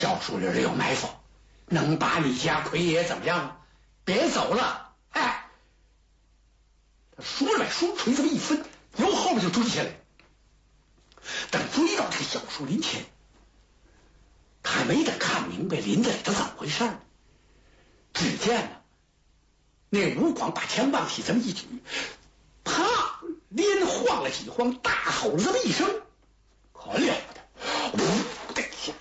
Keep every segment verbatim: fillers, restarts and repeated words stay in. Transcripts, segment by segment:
小树林里有埋伏，能把你家奎爷怎么样啊？别走了！哎，他说着书锤这么一分，由后面就追下来。等追到这个小树林前，他还没等看明白林子里头怎么回事呢，只见呢，那吴广把枪棒起这么一举，啪，连晃了几晃，大吼了这么一声，可了得！呜的一下，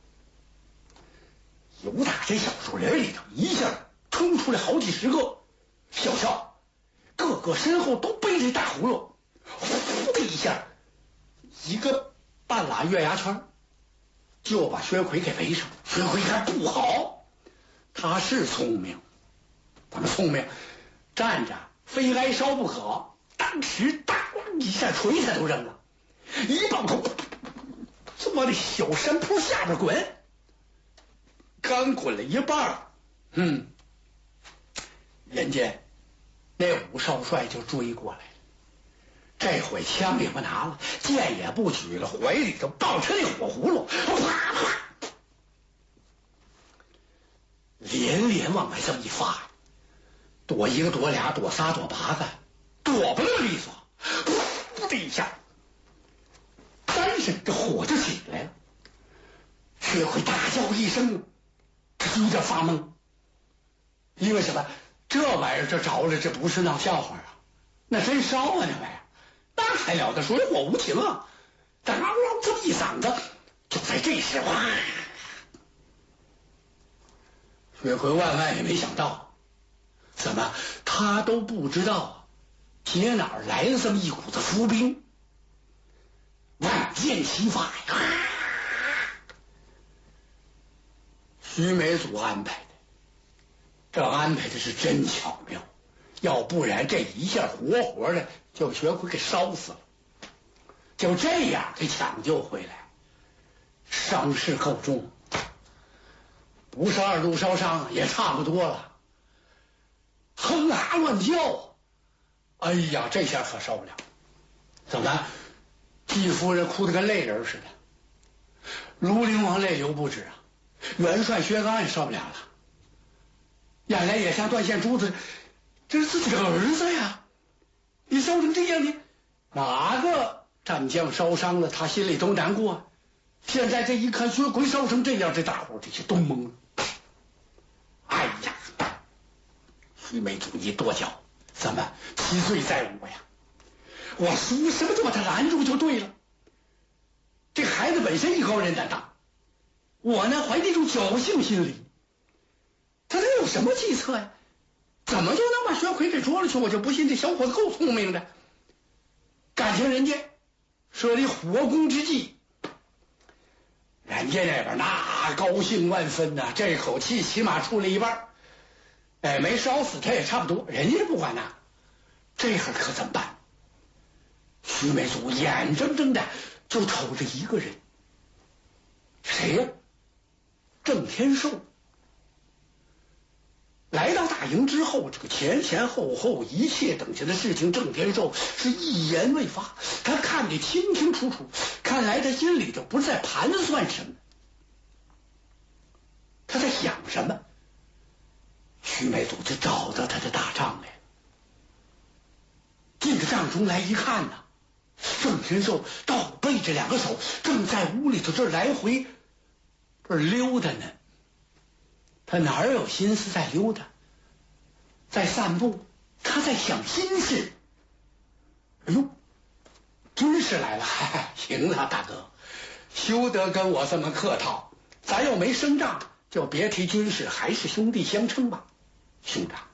由打这小树林里头一下冲出来好几十个小校，个个身后都背着大葫芦，呼的一下，一个半拉月牙圈就把薛奎给围上。薛奎看不好，他是聪明，怎么聪明？站着非挨烧不可。当时当一下锤他都扔了，一抱头就往那小山坡下边滚。刚滚了一半，嗯，人家那武少帅就追过来了。这回枪也不拿了，剑也不举了，怀里头抱着那火葫芦，啪啪，连连往外这么一发，躲一个躲俩躲仨躲八个，躲不那么利索，噗的一下，单身这火就起来了。薛奎大叫一声，他就有点发懵，因为什么？这玩意儿这着了，这不是闹笑话啊，那真烧啊那玩意儿，那还了得，水火无情啊！嗷嗷这么一嗓子，就在这时，哇！薛奎万万也没想到，怎么他都不知道街哪儿来了这么一股子伏兵，万箭齐发呀！徐美祖安排的，这安排的是真巧妙，要不然这一下活活的就薛奎给烧死了。就这样给抢救回来，伤势够重，不是二度烧伤也差不多了，哼哈乱叫，哎呀，这下可受不了。怎么季夫人哭得跟泪人似的，卢陵王泪流不止啊，元帅薛刚也受不了了，眼泪也像断线珠子，这是自己的儿子呀，你烧成这样，你哪个战将烧伤了他心里都难过。现在这一看薛奎烧成这样，这大伙这些都懵了。哎呀，徐美祖一跺脚，怎么其罪在我呀？我说什么就把他拦住就对了。这孩子本身艺高人胆大，我呢怀那种侥幸心理，他这有什么计策呀？怎么就能把薛奎给捉了去？我就不信这小伙子够聪明的，感情人家设立火攻之计，人家那边那高兴万分呐、啊，这口气起码出了一半，哎，没烧死他也差不多，人家不管那，这会儿可怎么办？徐美祖眼睁睁的就瞅着一个人，谁呀？郑天寿。来到大营之后，这个前前后后一切等下的事情，郑天寿是一言未发，他看得清清楚楚，看来他心里头不是在盘算什么，他在想什么。徐美祖就找到他的大帐来了，进到帐中来一看呐，郑天寿倒背着两个手，正在屋里头这来回这溜达呢。他哪有心思在溜达，在散步，他在想心事。哎呦，军师来了，嗨，行了，大哥，休得跟我这么客套，咱又没生仗，就别提军事，还是兄弟相称吧。兄长，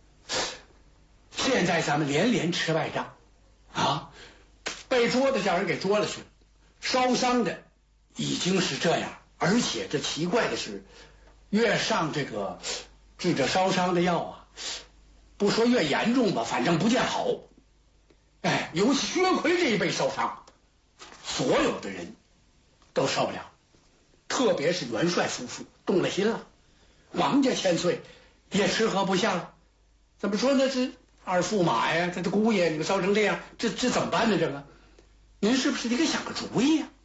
现在咱们连连吃败仗啊，被捉的叫人给捉了去，烧伤的已经是这样，而且这奇怪的是，越上这个治这烧伤的药啊，不说越严重吧，反正不见好。哎，尤其薛奎这一被烧伤，所有的人都受不了，特别是元帅夫妇动了心了，王家千岁也吃喝不下了。怎么说呢？这二驸马呀，他的姑爷，你们烧成这样，这这怎么办呢？这个，您是不是得给想个主意呀、啊？